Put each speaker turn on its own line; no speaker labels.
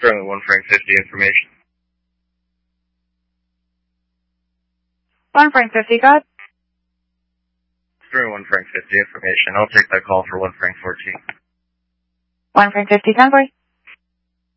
Currently 1 franc 50 information.
1 franc 50, go ahead.
Currently 1 franc 50 information. I'll take that call for 1 franc 14.
1 franc 50, 10 for you.